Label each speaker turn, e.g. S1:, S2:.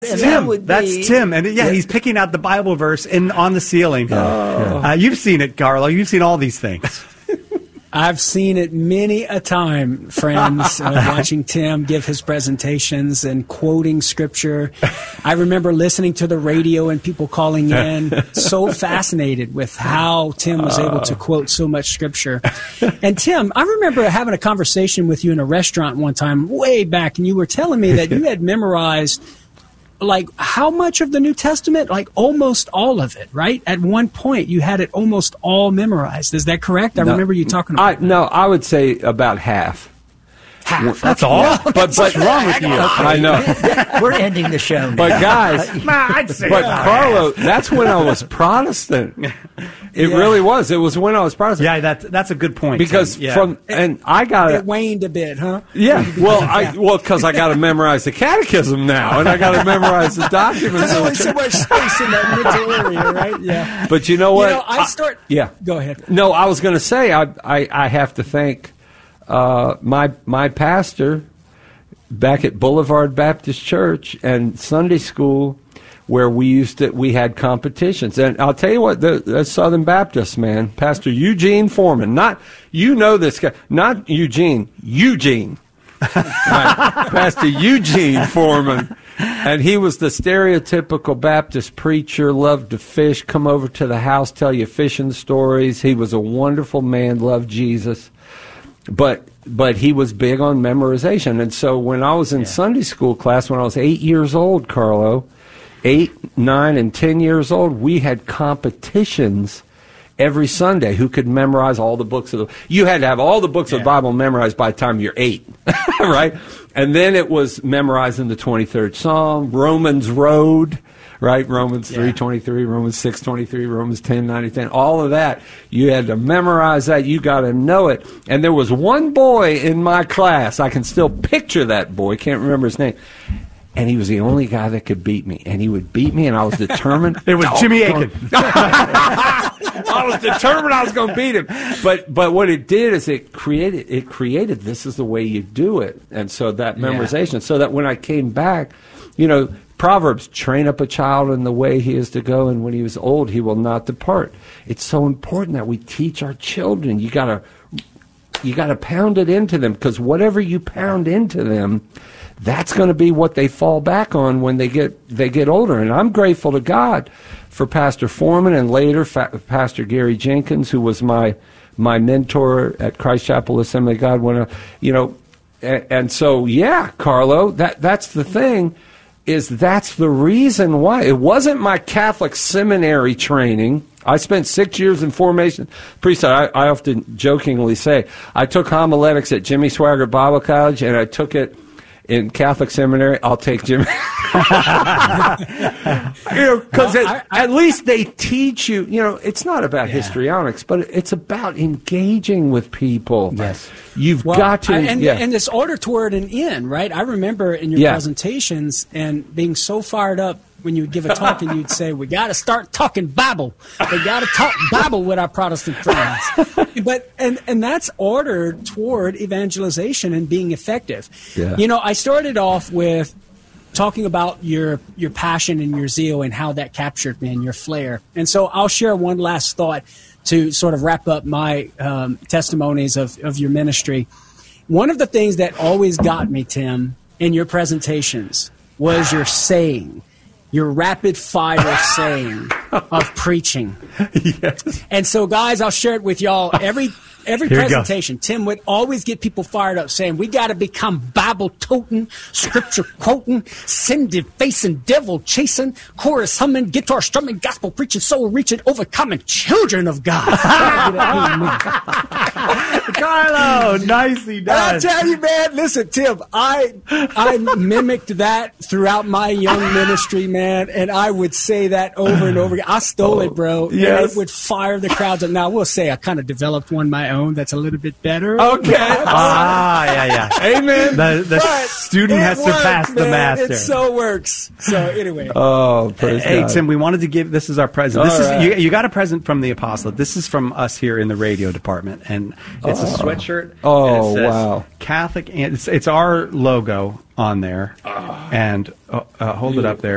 S1: Tim. That's Tim. And he's picking out the Bible verse on the ceiling. You've seen it, Carlo. You've seen all these things.
S2: I've seen it many a time, friends, watching Tim give his presentations and quoting Scripture. I remember listening to the radio and people calling in, so fascinated with how Tim was able to quote so much Scripture. And Tim, I remember having a conversation with you in a restaurant one time way back, and you were telling me that you had memorized like how much of the New Testament? Like almost all of it, right? At one point, you had it almost all memorized. Is that correct? I remember you talking about
S3: No, I would say about half.
S2: Half.
S1: That's all?
S3: But what's wrong with you? I know.
S4: We're ending the show now.
S3: But guys,
S1: I'd say
S3: Carlo, that's when I was Protestant. It really was. It was when I was Protestant.
S1: Yeah, that's a good point.
S3: Because I got
S2: it waned a bit, huh?
S3: Yeah. Well, because I got to memorize the catechism now, and I got to memorize the documents.
S2: There's only so much space in that mental area, right? Yeah.
S3: But you know what?
S2: Yeah. Go ahead.
S3: No, I was going to say I have to thank my pastor back at Boulevard Baptist Church and Sunday school, where we had competitions. And I'll tell you what, the Southern Baptist, man, Pastor Eugene Foreman, this guy, not Eugene. Right, Pastor Eugene Foreman. And he was the stereotypical Baptist preacher, loved to fish, come over to the house, tell you fishing stories. He was a wonderful man, loved Jesus. But he was big on memorization. And so when I was in Sunday school class, when I was 8 years old, Carlo, 8, 9, and 10 years old, we had competitions every Sunday who could memorize all the books of the... You had to have all the books of the Bible memorized by the time you're 8, right? And then it was memorizing the 23rd Psalm, Romans Road, right? Romans 3:23, Romans 6:23, Romans 10:9, all of that. You had to memorize that. You got to know it. And there was one boy in my class. I can still picture that boy. Can't remember his name. And he was the only guy that could beat me. And he would beat me, and I was determined.
S1: It was Jimmy Aiken.
S3: I was determined I was going to beat him. But what it did is it created this is the way you do it. And so that memorization, so that when I came back, Proverbs, train up a child in the way he is to go, and when he is old, he will not depart. It's so important that we teach our children. You gotta pound it into them, because whatever you pound into them, that's going to be what they fall back on when they get older. And I'm grateful to God for Pastor Foreman and later Pastor Gary Jenkins, who was my mentor at Christ Chapel Assembly of God. And so Carlo, that's the thing. That's the reason why. It wasn't my Catholic seminary training. I spent 6 years in formation priesthood. I often jokingly say I took homiletics at Jimmy Swaggart Bible College, and I took it in Catholic seminary. I'll take Jimmy. Because at least they teach you. It's not about histrionics, but it's about engaging with people.
S1: Yes,
S3: you've got to.
S2: And this order toward an end, right? I remember in your presentations and being so fired up when you would give a talk and you'd say, "We got to start talking Bible. We got to talk Bible with our Protestant friends." But and that's ordered toward evangelization and being effective. Yeah. I started off with talking about your passion and your zeal and how that captured me and your flair. And so I'll share one last thought to sort of wrap up my testimonies of your ministry. One of the things that always got me, Tim, in your presentations was your saying. Your rapid-fire saying of preaching.
S1: Yes.
S2: And so, guys, I'll share it with y'all. Every presentation, Tim would always get people fired up saying, we got to become Bible-toting, scripture-quoting, sin-defacing, devil-chasing, chorus-humming, guitar-strumming, gospel-preaching, soul-reaching, overcoming children of God.
S1: Carlo, nicely done.
S2: And I tell you, man, listen, Tim, I mimicked that throughout my young ministry, man, and I would say that over and over again. I stole it, bro.
S3: Yes.
S2: And it would fire the crowds up. Now, I will say I kind of developed one of my own that's a little bit better.
S3: Okay.
S1: Yeah.
S3: Amen.
S1: The student has surpassed the master.
S2: It so works. So anyway.
S3: Oh, praise God.
S1: Tim, we wanted to give, this is our present. You got a present from the apostle. This is from us here in the radio department, and it's a sweatshirt.
S3: Oh,
S1: and it says
S3: wow.
S1: Catholic, and it's our logo on there. And hold it up there.